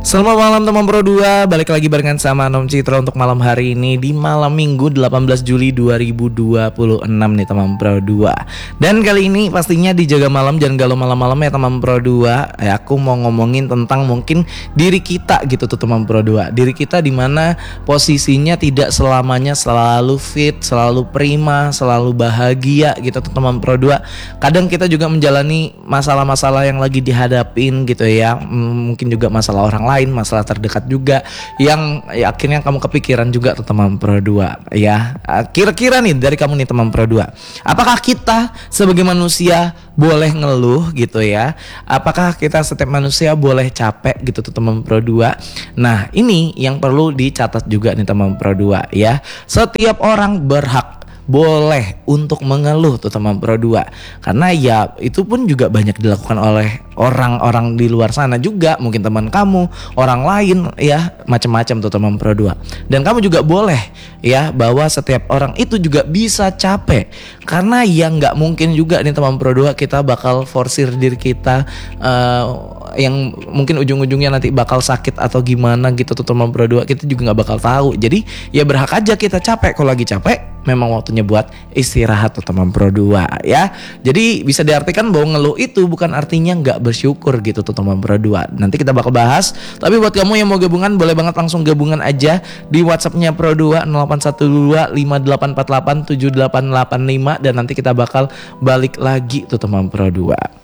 Selamat malam teman Pro 2, balik lagi barengan sama Nom Citra untuk malam hari ini di malam Minggu 18 Juli 2026 nih teman Pro 2. Dan kali ini pastinya dijaga malam, jangan galau malam-malam ya teman Pro 2. Aku mau ngomongin tentang mungkin diri kita gitu tuh teman Pro 2. Diri kita dimana posisinya tidak selamanya selalu fit, selalu prima, selalu bahagia gitu tuh teman Pro 2. Kadang kita juga menjalani masalah-masalah yang lagi dihadapin gitu ya, mungkin juga masalah orang lain, masalah terdekat juga yang ya, akhirnya kamu kepikiran juga tuh teman Pro 2 ya. Kira-kira nih dari kamu nih teman Pro 2, apakah kita sebagai manusia boleh ngeluh gitu ya? Apakah kita setiap manusia boleh capek gitu tuh teman Pro 2? Nah, ini yang perlu dicatat juga nih teman Pro 2 ya. Setiap orang berhak boleh untuk mengeluh tuh teman Pro 2. Karena ya itu pun juga banyak dilakukan oleh orang-orang di luar sana juga, mungkin teman kamu, orang lain ya, macam-macam tuh teman Pro 2. Dan kamu juga boleh ya bahwa setiap orang itu juga bisa capek. Karena ya nggak mungkin juga nih teman Pro 2 kita bakal forsir diri kita yang mungkin ujung-ujungnya nanti bakal sakit atau gimana gitu tuh teman Pro 2, kita juga nggak bakal tahu. Jadi ya berhak aja kita capek. Kalau lagi capek memang waktunya buat istirahat tuh teman Pro 2 ya. Jadi bisa diartikan bahwa ngeluh itu bukan artinya nggak bersyukur gitu tuh teman Pro 2. Nanti kita bakal bahas. Tapi buat kamu yang mau gabungan, boleh banget langsung gabungan aja di WhatsAppnya Pro 2 0812 5848 7885. Dan nanti kita bakal balik lagi tuh teman Pro 2.